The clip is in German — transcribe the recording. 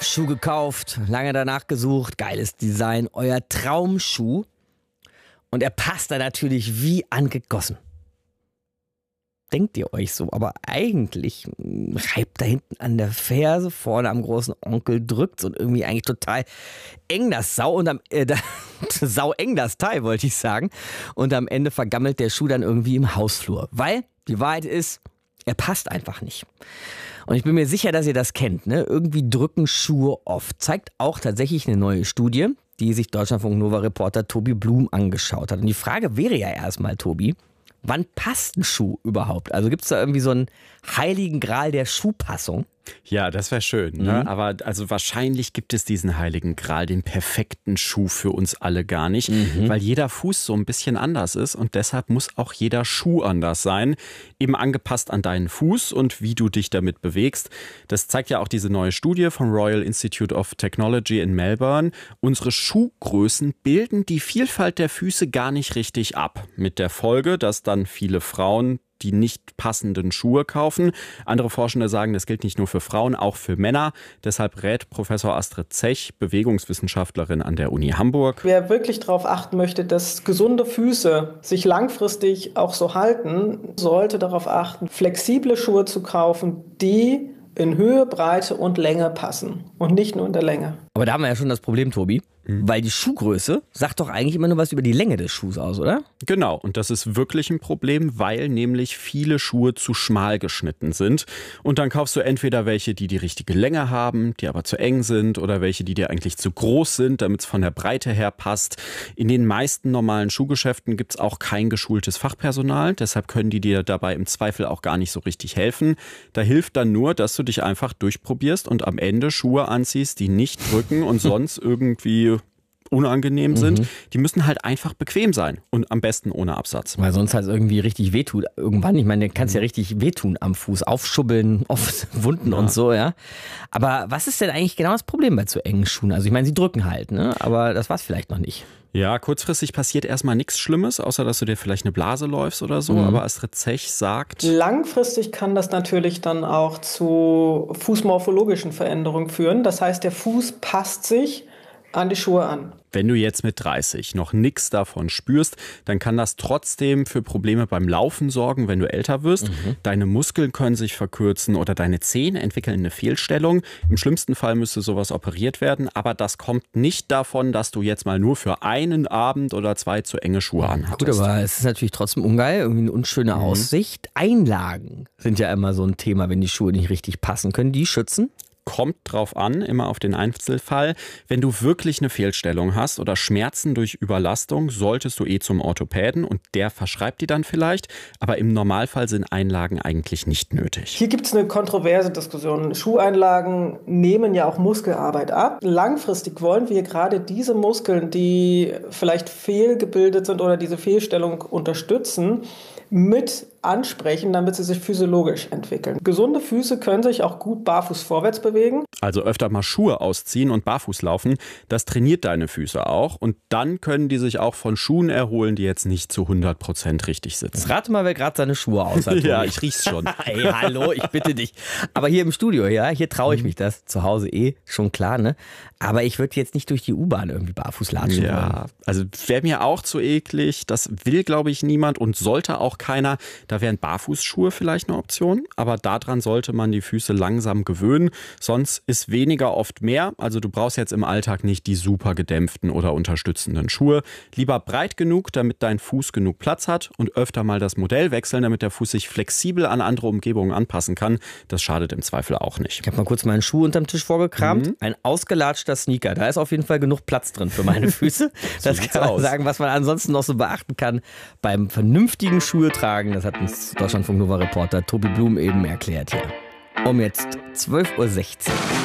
Schuh gekauft, lange danach gesucht, geiles Design, euer Traumschuh. Und er passt da natürlich wie angegossen. Denkt ihr euch so, aber eigentlich reibt da hinten an der Ferse, vorne am großen Onkel drückt's und irgendwie eigentlich total eng das sau eng das Teil, wollte ich sagen. Und am Ende vergammelt der Schuh dann irgendwie im Hausflur. Weil die Wahrheit ist, er passt einfach nicht. Und ich bin mir sicher, dass ihr das kennt, ne? Irgendwie drücken Schuhe oft. Zeigt auch tatsächlich eine neue Studie, die sich Deutschlandfunk-Nova-Reporter Tobi Blum angeschaut hat. Und die Frage wäre ja erstmal, Tobi, wann passt ein Schuh überhaupt? Also gibt es da irgendwie so einen heiligen Gral der Schuhpassung? Ja, das wäre schön. Ne? Aber also wahrscheinlich gibt es diesen heiligen Gral, den perfekten Schuh für uns alle gar nicht, weil jeder Fuß so ein bisschen anders ist und deshalb muss auch jeder Schuh anders sein, eben angepasst an deinen Fuß und wie du dich damit bewegst. Das zeigt ja auch diese neue Studie vom Royal Institute of Technology in Melbourne. Unsere Schuhgrößen bilden die Vielfalt der Füße gar nicht richtig ab. Mit der Folge, dass dann viele Frauen die nicht passenden Schuhe kaufen. Andere Forschende sagen, das gilt nicht nur für Frauen, auch für Männer. Deshalb rät Professor Astrid Zech, Bewegungswissenschaftlerin an der Uni Hamburg. Wer wirklich darauf achten möchte, dass gesunde Füße sich langfristig auch so halten, sollte darauf achten, flexible Schuhe zu kaufen, die in Höhe, Breite und Länge passen und nicht nur in der Länge. Aber da haben wir ja schon das Problem, Tobi. Weil die Schuhgröße sagt doch eigentlich immer nur was über die Länge des Schuhs aus, oder? Genau, und das ist wirklich ein Problem, weil nämlich viele Schuhe zu schmal geschnitten sind. Und dann kaufst du entweder welche, die die richtige Länge haben, die aber zu eng sind, oder welche, die dir eigentlich zu groß sind, damit es von der Breite her passt. In den meisten normalen Schuhgeschäften gibt es auch kein geschultes Fachpersonal, deshalb können die dir dabei im Zweifel auch gar nicht so richtig helfen. Da hilft dann nur, dass du dich einfach durchprobierst und am Ende Schuhe anziehst, die nicht drücken und sonst irgendwie unangenehm sind. Die müssen halt einfach bequem sein und am besten ohne Absatz. Weil sonst halt irgendwie richtig wehtut. Irgendwann, ich meine, du kannst ja richtig wehtun am Fuß, aufschubbeln, oft Wunden und so, ja. Aber was ist denn eigentlich genau das Problem bei zu engen Schuhen? Also ich meine, sie drücken halt, ne? Aber das war's vielleicht noch nicht. Ja, kurzfristig passiert erstmal nichts Schlimmes, außer dass du dir vielleicht eine Blase läufst oder so. Aber Astrid Zech sagt, langfristig kann das natürlich dann auch zu fußmorphologischen Veränderungen führen. Das heißt, der Fuß passt sich an die Schuhe an. Wenn du jetzt mit 30 noch nichts davon spürst, dann kann das trotzdem für Probleme beim Laufen sorgen, wenn du älter wirst. Deine Muskeln können sich verkürzen oder deine Zähne entwickeln eine Fehlstellung. Im schlimmsten Fall müsste sowas operiert werden, aber das kommt nicht davon, dass du jetzt mal nur für einen Abend oder zwei zu enge Schuhe anhattest. Gut, aber es ist natürlich trotzdem ungeil, irgendwie eine unschöne Aussicht. Einlagen sind ja immer so ein Thema, wenn die Schuhe nicht richtig passen. Können die schützen? Kommt drauf an, immer auf den Einzelfall. Wenn du wirklich eine Fehlstellung hast oder Schmerzen durch Überlastung, solltest du zum Orthopäden und der verschreibt die dann vielleicht. Aber im Normalfall sind Einlagen eigentlich nicht nötig. Hier gibt es eine kontroverse Diskussion. Schuheinlagen nehmen ja auch Muskelarbeit ab. Langfristig wollen wir gerade diese Muskeln, die vielleicht fehlgebildet sind oder diese Fehlstellung unterstützen, mit ansprechen, damit sie sich physiologisch entwickeln. Gesunde Füße können sich auch gut barfuß vorwärts bewegen. Also öfter mal Schuhe ausziehen und barfuß laufen, das trainiert deine Füße auch. Und dann können die sich auch von Schuhen erholen, die jetzt nicht zu 100% richtig sitzen. Rate mal, wer gerade seine Schuhe aus hat. Ja, ich riech's schon. Ey, hallo, ich bitte dich. Aber hier im Studio, ja, hier traue ich mich das. Zu Hause schon klar, ne? Aber ich würde jetzt nicht durch die U-Bahn irgendwie barfuß latschen wollen. Ja, also wäre mir auch zu eklig. Das will, glaube ich, niemand und sollte auch keiner. Da wären Barfußschuhe vielleicht eine Option, aber daran sollte man die Füße langsam gewöhnen. Sonst ist weniger oft mehr. Also du brauchst jetzt im Alltag nicht die super gedämpften oder unterstützenden Schuhe. Lieber breit genug, damit dein Fuß genug Platz hat und öfter mal das Modell wechseln, damit der Fuß sich flexibel an andere Umgebungen anpassen kann. Das schadet im Zweifel auch nicht. Ich habe mal kurz meinen Schuh unterm Tisch vorgekramt. Ein ausgelatschter Sneaker. Da ist auf jeden Fall genug Platz drin für meine Füße. Das kann man sagen, was man ansonsten noch so beachten kann beim vernünftigen Schuhe tragen. Das hat uns Deutschlandfunk-Nova-Reporter Tobi Blum eben erklärt hier. Um jetzt 12:16 Uhr.